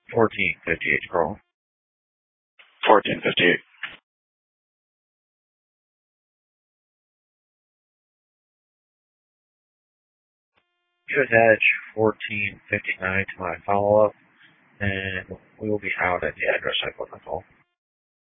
1458 Crawl. 1458. You attach 1459 to my follow-up, and we will be out at the address I put on the call.